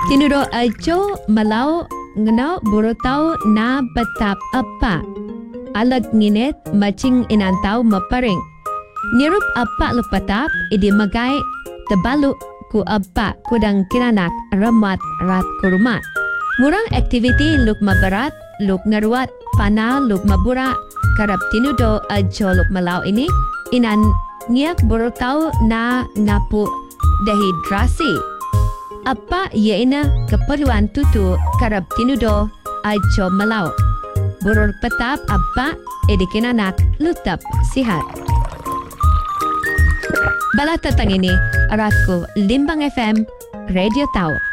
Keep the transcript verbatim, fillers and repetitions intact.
Tinudo ajo malau ngano burutau na batap apa. Alag nginit macing inantaw maparing. Nirup apa lupatap idi magay tabalu ku apa kudang kinanak ramat rat kurumat. Murang activity luk mabarat, luk ngaruat, pana luk mabura, karap tinudo ajo luk malau ini, inan ngiyak burutau na ngapu dehidrasi. Apa yaina keperluan tutu karap tinudo ajo malau. Burur petap apa edikinanak lutap sihat. Bala tatang ini, aratku Limbang F M, Radio Tau.